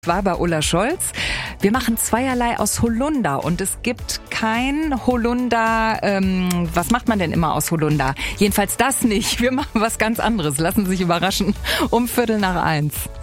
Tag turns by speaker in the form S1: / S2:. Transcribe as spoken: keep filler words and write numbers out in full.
S1: War bei Ulla Scholz. Wir machen zweierlei aus Holunder und es gibt kein Holunder, ähm, was macht man denn immer aus Holunder? Jedenfalls das nicht. Wir machen was ganz anderes. Lassen Sie sich überraschen. Um Viertel nach eins.